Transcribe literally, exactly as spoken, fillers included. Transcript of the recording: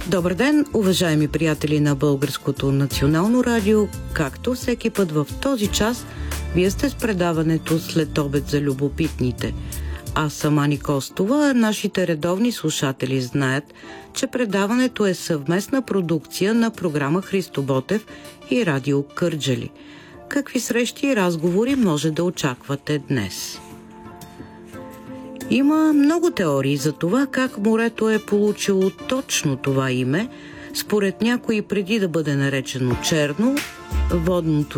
Добър ден, уважаеми приятели на Българското национално радио. Както всеки път в този час, вие сте с предаването След обед за любопитните. Аз съм Ани Костова, а нашите редовни слушатели знаят, че предаването е съвместна продукция на програма Христо Ботев и Радио Кърджали. Какви срещи и разговори може да очаквате днес? Има много теории за това как морето е получило точно това име. Според някои, преди да бъде наречено черно, водното